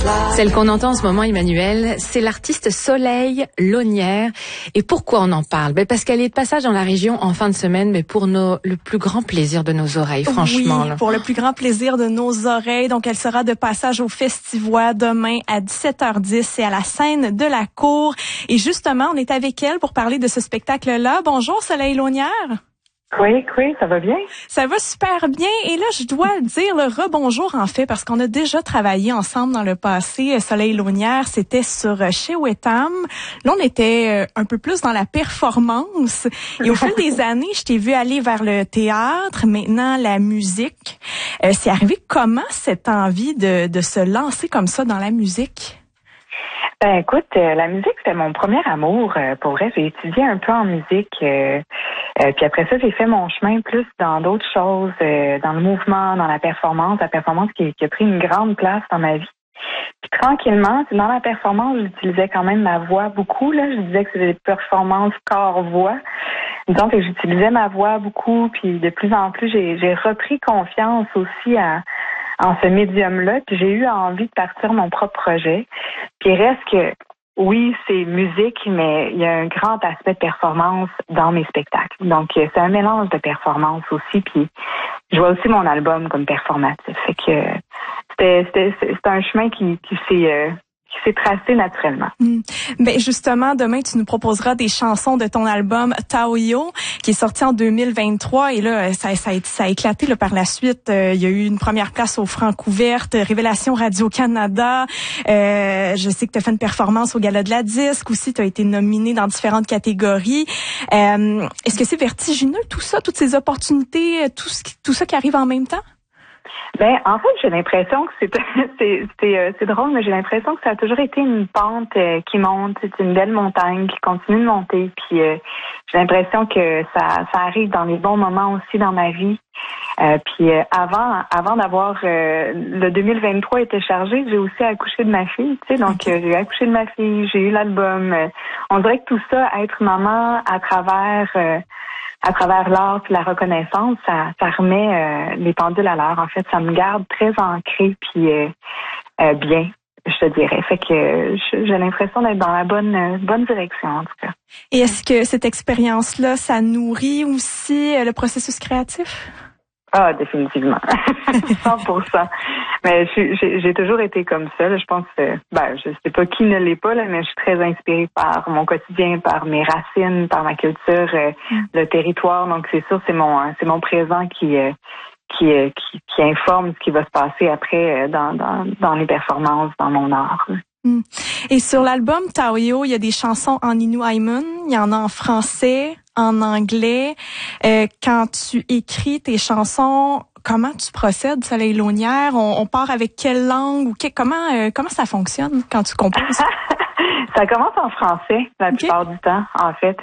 Celle qu'on entend en ce moment, Emmanuel, c'est l'artiste Soleil Launière. Et pourquoi on en parle? Parce qu'elle est de passage dans la région en fin de semaine, mais pour le plus grand plaisir de nos oreilles, franchement. Oui, là. pour le plus grand plaisir de nos oreilles. Donc, elle sera de passage au Festivois demain à 17h10. C'est à la scène de la Cour. Et justement, on est avec elle pour parler de ce spectacle-là. Bonjour, Soleil Launière. Oui, ça va bien? Ça va super bien. Et là, je dois dire le rebonjour, en fait, parce qu'on a déjà travaillé ensemble dans le passé. Soleil Launière, c'était sur Chez Wetham. Là, on était un peu plus dans la performance. Et au fil des années, je t'ai vu aller vers le théâtre, maintenant la musique. C'est arrivé comment cette envie de se lancer comme ça dans la musique? Ben écoute, la musique, c'était mon premier amour. Pour vrai, j'ai étudié un peu en musique. Puis après ça, j'ai fait mon chemin plus dans d'autres choses, dans le mouvement, dans la performance qui a pris une grande place dans ma vie. Puis tranquillement, dans la performance, j'utilisais quand même ma voix beaucoup. Là, je disais que c'était des performances corps-voix. Donc, j'utilisais ma voix beaucoup. Puis de plus en plus, j'ai repris confiance aussi en ce médium-là. Puis j'ai eu envie de partir mon propre projet. Puis il reste que, oui, c'est musique, mais il y a un grand aspect de performance dans mes spectacles. Donc, c'est un mélange de performance aussi. Puis je vois aussi mon album comme performatif. Fait que c'est un chemin qui s'est tracé naturellement. Ben justement, demain, tu nous proposeras des chansons de ton album Taoyo, qui est sorti en 2023. Et là, ça a éclaté là, par la suite. Il y a eu une première place au Francouverte, Révélation Radio-Canada. Je sais que tu as fait une performance au Gala de la Disque aussi. Tu as été nominé dans différentes catégories. Est-ce que c'est vertigineux tout ça, toutes ces opportunités, tout ça qui arrive en même temps? Ben, en fait, j'ai l'impression que c'est drôle, mais j'ai l'impression que ça a toujours été une pente qui monte. C'est une belle montagne qui continue de monter. Puis j'ai l'impression que ça arrive dans les bons moments aussi dans ma vie. Puis avant d'avoir le 2023 était chargé, j'ai aussi accouché de ma fille. Tu sais, donc j'ai accouché de ma fille, j'ai eu l'album. On dirait que tout ça, être maman à travers l'art et la reconnaissance, ça remet les pendules à l'heure. En fait, ça me garde très ancrée puis bien, je te dirais. Fait que j'ai l'impression d'être dans la bonne direction, en tout cas. Et est-ce que cette expérience-là, ça nourrit aussi le processus créatif? Ah, définitivement. 100%. Mais j'ai toujours été comme ça. Là. Je pense que, je sais pas qui ne l'est pas, là, mais je suis très inspirée par mon quotidien, par mes racines, par ma culture, le territoire. Donc, c'est sûr, c'est mon présent qui informe ce qui va se passer après dans les performances, dans mon art. Et sur l'album Taoyo, il y a des chansons en Inuaimun, il y en a en français, en anglais. Quand tu écris tes chansons, comment tu procèdes, Soleil Launière? On part avec quelle langue ou comment ça fonctionne quand tu composes? Ça commence en français la plupart du temps. En fait,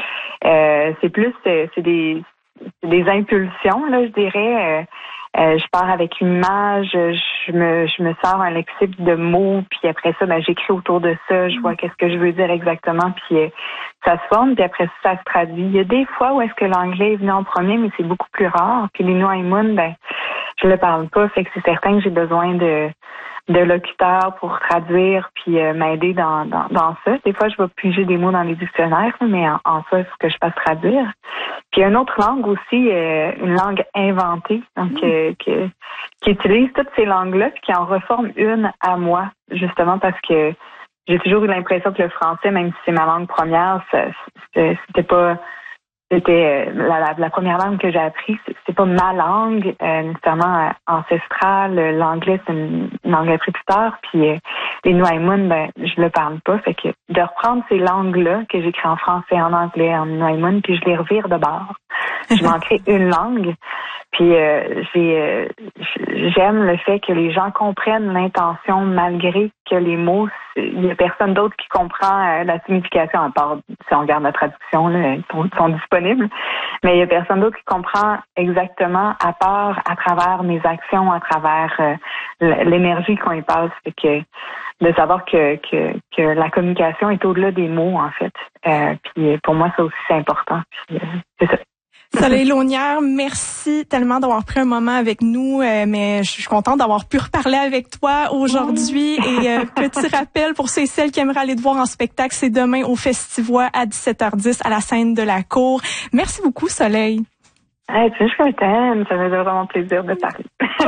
c'est des impulsions, là, je dirais. Je pars avec une image, je me sors un lexique de mots, puis après ça, j'écris autour de ça, je vois qu'est-ce que je veux dire exactement, puis ça se forme, puis après ça se traduit. Il y a des fois où est-ce que l'anglais est venu en premier, mais c'est beaucoup plus rare. Puis l'Inuaimun, je le parle pas, fait que c'est certain que j'ai besoin de locuteurs pour traduire puis m'aider dans ça. Des fois, je vais piger des mots dans les dictionnaires, mais en soi, il faut que je fasse traduire. Puis une autre langue aussi, une langue inventée, donc qui utilise toutes ces langues-là puis qui en reforme une à moi, justement parce que j'ai toujours eu l'impression que le français, même si c'est ma langue première, c'était pas... C'était la première langue que j'ai appris, c'est pas ma langue nécessairement ancestrale. L'anglais, c'est une langue apprise plus tard. Puis l'Inuaimun, je le parle pas. Fait que de reprendre ces langues-là que j'écris en français, en anglais, en Inuaimun, puis je les revire de bord. Je m'en crée une langue. Puis j'aime le fait que les gens comprennent l'intention malgré que les mots, il y a personne d'autre qui comprend la signification, à part si on regarde la traduction, là, ils sont disponibles. Mais il y a personne d'autre qui comprend exactement à part à travers mes actions, à travers l'énergie qu'on y passe. Fait que de savoir que la communication est au-delà des mots, en fait. Puis pour moi, ça aussi, c'est important. Puis, c'est ça. Soleil Launière, merci tellement d'avoir pris un moment avec nous, mais je suis contente d'avoir pu reparler avec toi aujourd'hui. Et petit rappel pour ceux et celles qui aimeraient aller te voir en spectacle, c'est demain au Festivois à 17h10 à la scène de la Cour. Merci beaucoup, Soleil. Hey, tu sais, je suis contente. Ça me fait vraiment plaisir de parler.